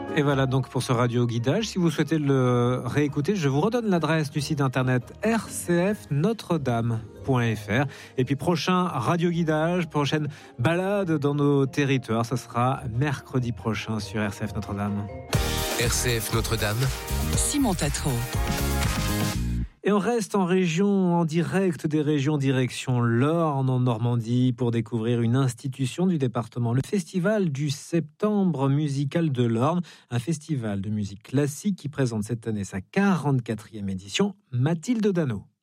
Et voilà donc pour ce radio guidage. Si vous souhaitez le réécouter, je vous redonne l'adresse du site internet rcfnotredame.fr. Et puis prochain radio guidage, prochaine balade dans nos territoires, ça sera mercredi prochain sur RCF Notre-Dame. RCF Notre-Dame, Simon Tatro. Et on reste en région, en direct des régions, direction l'Orne, en Normandie, pour découvrir une institution du département, le Festival du Septembre musical de l'Orne, un festival de musique classique qui présente cette année sa 44e édition. Mathilde Dano.